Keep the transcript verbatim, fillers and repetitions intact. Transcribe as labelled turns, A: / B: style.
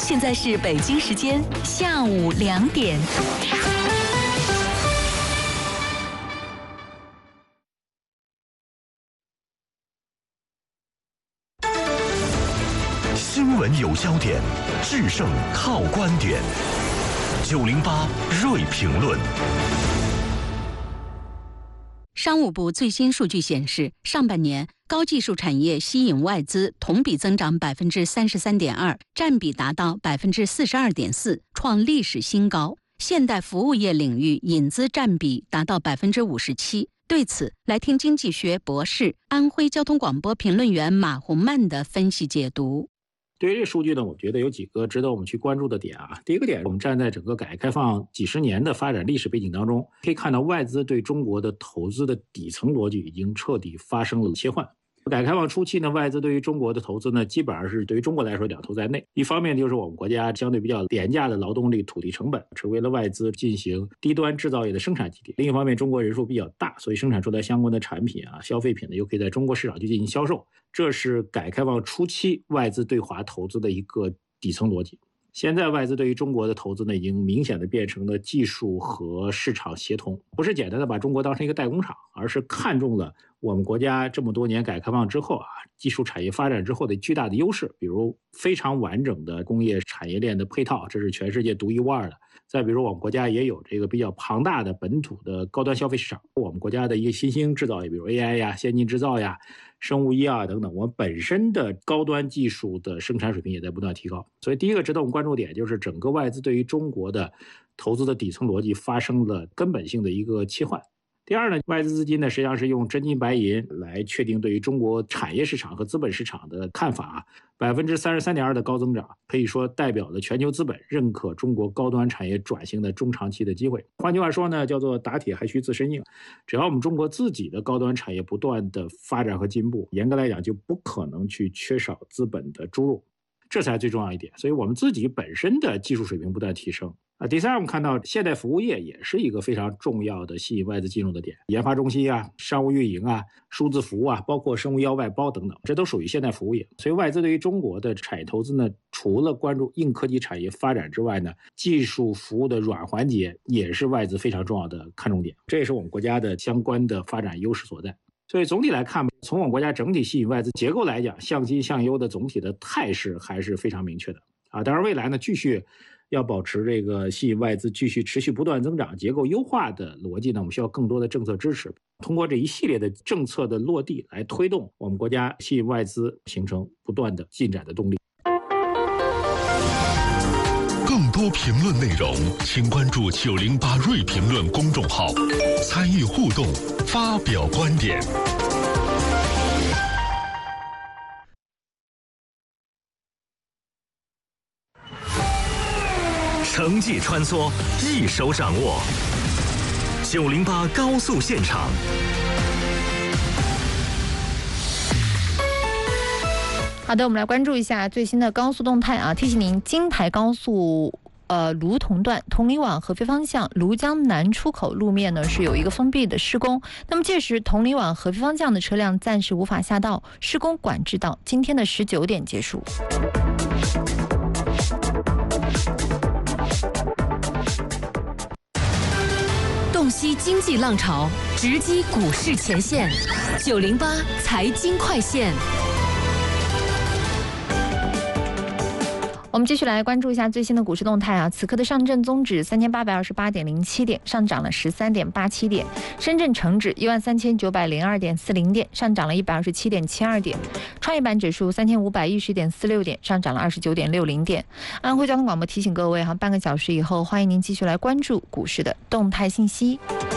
A: 现在是北京时间下午两点。
B: 新闻有焦点，制胜靠观点。九零八锐评论。
C: 商务部最新数据显示，上半年高技术产业吸引外资同比增长百分之三十三点二，占比达到百分之四十二点四，创历史新高。现代服务业领域引资占比达到百分之五十七。对此，来听经济学博士、安徽交通广播评论员马红曼的分析解读。
D: 对于这数据呢，我觉得有几个值得我们去关注的点啊。第一个点，我们站在整个改革开放几十年的发展历史背景当中，可以看到外资对中国的投资的底层逻辑已经彻底发生了切换。改革开放初期呢，外资对于中国的投资呢，基本上是对于中国来说两头在内。一方面就是我们国家相对比较廉价的劳动力、土地成本，成为了外资进行低端制造业的生产基地。另一方面，中国人数比较大，所以生产出来相关的产品啊、消费品呢，又可以在中国市场去进行销售。这是改革开放初期外资对华投资的一个底层逻辑。现在外资对于中国的投资呢，已经明显的变成了技术和市场协同，不是简单的把中国当成一个代工厂，而是看中了我们国家这么多年改革开放之后啊，技术产业发展之后的巨大的优势，比如非常完整的工业产业链的配套，这是全世界独一无二的。再比如我们国家也有这个比较庞大的本土的高端消费市场，我们国家的一些新兴制造业，比如 A I 呀、先进制造呀、生物医药等等，我们本身的高端技术的生产水平也在不断提高。所以第一个值得我们关注点就是整个外资对于中国的投资的底层逻辑发生了根本性的一个切换。第二呢，外资资金呢实际上是用真金白银来确定对于中国产业市场和资本市场的看法。百分之三十三点二的高增长，可以说代表了全球资本认可中国高端产业转型的中长期的机会。换句话说呢，叫做打铁还需自身硬。只要我们中国自己的高端产业不断的发展和进步，严格来讲就不可能去缺少资本的注入，这才最重要一点。所以我们自己本身的技术水平不断提升。啊，第三，我们看到现代服务业也是一个非常重要的吸引外资进入的点，研发中心啊、商务运营啊、数字服务啊，包括生物药外包等等，这都属于现代服务业。所以外资对于中国的产业投资呢，除了关注硬科技产业发展之外呢，技术服务的软环节也是外资非常重要的看重点，这也是我们国家的相关的发展优势所在。所以总体来看，从我们国家整体吸引外资结构来讲，向新向优的总体的态势还是非常明确的啊。当然未来呢，继续要保持这个吸引外资继续持续不断增长、结构优化的逻辑呢，我们需要更多的政策支持，通过这一系列的政策的落地来推动我们国家吸引外资形成不断的进展的动力。
B: 更多评论内容，请关注九零八锐评论公众号，参与互动，发表观点。城际穿梭，一手掌握。九零八高速现场。
E: 好的，我们来关注一下最新的高速动态啊！提醒您，京台高速呃卢同段同里往合肥方向庐江南出口路面呢是有一个封闭的施工，那么届时同里往合肥方向的车辆暂时无法下道，施工管制到今天的十九点结束。
A: 洞悉经济浪潮，直击股市前线。九零八财经快线。
E: 我们继续来关注一下最新的股市动态啊！此刻的上证综指三千八百二十八点零七点，上涨了十三点八七点；深圳成指一万三千九百零二点四零点，上涨了一百二十七点七二点；创业板指数三千五百一十点四六点，上涨了二十九点六零点。安徽交通广播提醒各位哈，半个小时以后，欢迎您继续来关注股市的动态信息。